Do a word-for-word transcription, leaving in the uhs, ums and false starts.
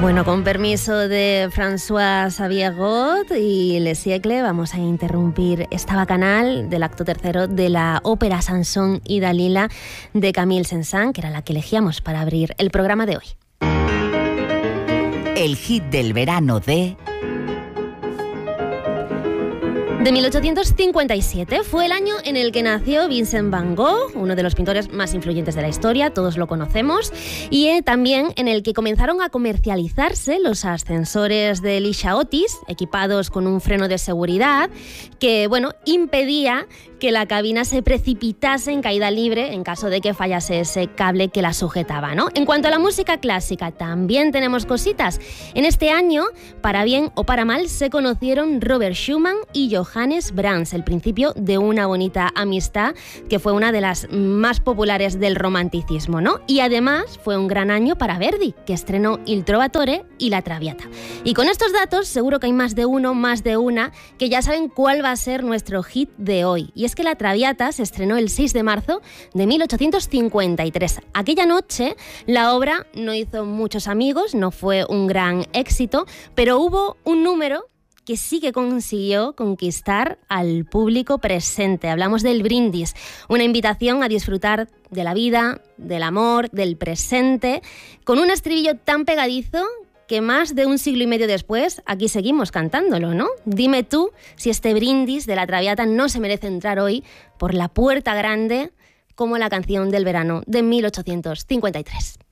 Bueno, con permiso de François Xavier God y Le Siècle, vamos a interrumpir esta bacanal del acto tercero de la ópera Sansón y Dalila de Camille Saint-Saëns, que era la que elegíamos para abrir el programa de hoy. El hit del verano de... De mil ochocientos cincuenta y siete fue el año en el que nació Vincent van Gogh, uno de los pintores más influyentes de la historia, todos lo conocemos, y eh, también en el que comenzaron a comercializarse los ascensores de Elisha Otis, equipados con un freno de seguridad que, bueno, impedía que la cabina se precipitase en caída libre en caso de que fallase ese cable que la sujetaba, ¿no? En cuanto a la música clásica, también tenemos cositas. En este año, para bien o para mal, se conocieron Robert Schumann y Johannes Brahms, el principio de una bonita amistad que fue una de las más populares del romanticismo, ¿no? Y además fue un gran año para Verdi, que estrenó Il Trovatore y La Traviata. Y con estos datos seguro que hay más de uno, más de una, que ya saben cuál va a ser nuestro hit de hoy. Y es que La Traviata se estrenó el seis de marzo de mil ochocientos cincuenta y tres. Aquella noche la obra no hizo muchos amigos, no fue un gran éxito, pero hubo un número que sí que consiguió conquistar al público presente. Hablamos del brindis, una invitación a disfrutar de la vida, del amor, del presente, con un estribillo tan pegadizo que más de un siglo y medio después aquí seguimos cantándolo, ¿no? Dime tú si este brindis de La Traviata no se merece entrar hoy por la puerta grande como la canción del verano de mil ochocientos cincuenta y tres.